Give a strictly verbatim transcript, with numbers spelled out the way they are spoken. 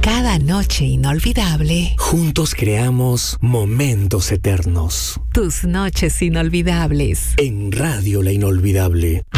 cada noche inolvidable, juntos creamos momentos eternos. tus noches inolvidables. En Radio La Inolvidable.